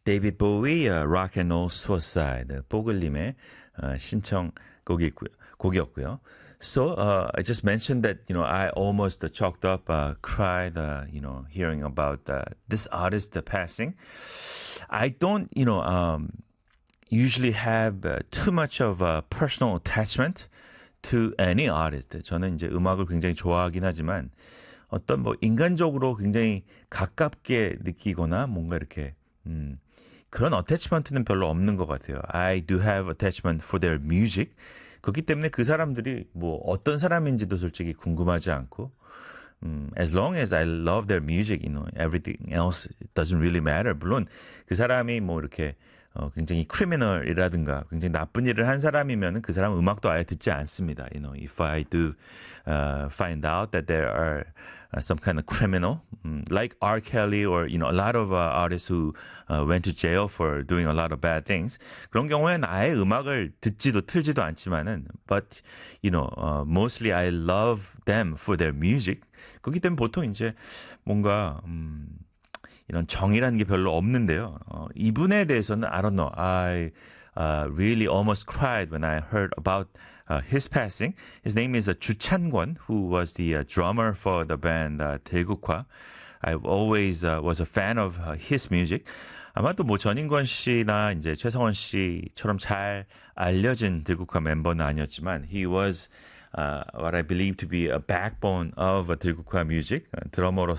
데이비드 보위, Rock and Roll Suicide, 뽀글님의 곡이었고요. So, I just mentioned that, I almost choked up, cried, hearing about this artist passing. I don't, usually have too much of a personal attachment to any artist. 저는 이제 음악을 굉장히 좋아하긴 하지만 어떤 인간적으로 굉장히 가깝게 느끼거나 뭔가 이렇게, 그런 어태치먼트는 별로 없는 것 같아요. I do have attachment for their music. 그렇기 때문에 그 사람들이 어떤 사람인지도 솔직히 궁금하지 않고, as long as I love their music, everything else doesn't really matter. 물론 그 사람이 이렇게 굉장히 크리미널이라든가 굉장히 나쁜 일을 한 사람이면 그 사람 음악도 아예 듣지 않습니다. If I do find out that there are some kind of criminal, like R. Kelly or a lot of artists who went to jail for doing a lot of bad things. 그런 경우에는 아예 음악을 듣지도 틀지도 않지만은, but mostly I love them for their music. 그렇기 때문에 보통 이제 뭔가 이런 정이라는 게 별로 없는데요. 이분에 대해서는 I don't know. I really almost cried when I heard about his passing. His name is 주찬권, who was the drummer for the band 들국화. I always was a fan of his music. 아마도 전인권 씨나 이제 최성원 씨처럼 잘 알려진 들국화 멤버는 아니었지만, he was what I believe to be a backbone of 들국화 music. 드러머로서